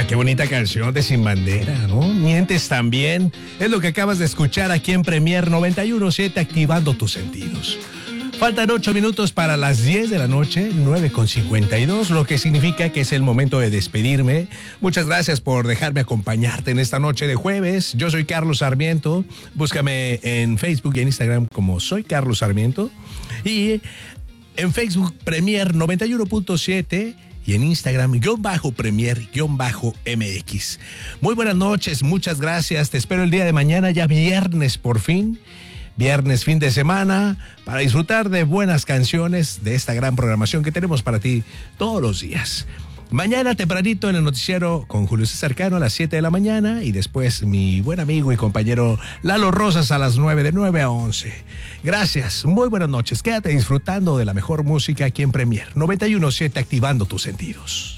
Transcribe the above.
qué bonita canción de Sin Bandera, ¿no? Mientes también. Es lo que acabas de escuchar aquí en Premier 91.7, activando tus sentidos. Faltan 8 minutos para las 10 de la noche, 9:52, lo que significa que es el momento de despedirme. Muchas gracias por dejarme acompañarte en esta noche de jueves. Yo soy Carlos Sarmiento. Búscame en Facebook y en Instagram como Soy Carlos Sarmiento. Y en Facebook Premier 91.7 y en Instagram _Premier_MX. Muy buenas noches, muchas gracias. Te espero el día de mañana, ya viernes por fin. Viernes, fin de semana, para disfrutar de buenas canciones, de esta gran programación que tenemos para ti todos los días. Mañana tempranito en el noticiero con Julio César Cano a las 7 de la mañana y después mi buen amigo y compañero Lalo Rosas a las 9, de 9 a 11. Gracias, muy buenas noches. Quédate disfrutando de la mejor música aquí en Premier 91.7, activando tus sentidos.